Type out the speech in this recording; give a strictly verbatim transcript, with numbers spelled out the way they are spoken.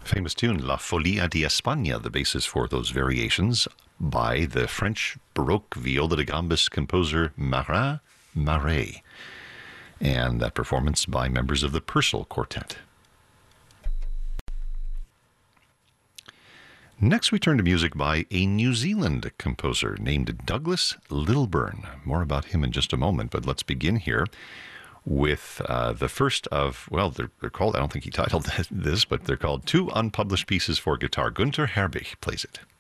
famous tune, La Folia di España, the basis for those variations by the French Baroque viola da gambas composer Marin Marais, and that performance by members of the Purcell Quartet. Next, we turn to music by a New Zealand composer named Douglas Lilburn. More about him in just a moment, but let's begin here with uh, the first of, well, they're, they're called, I don't think he titled this, but they're called Two Unpublished Pieces for Guitar. Gunther Herbig plays it.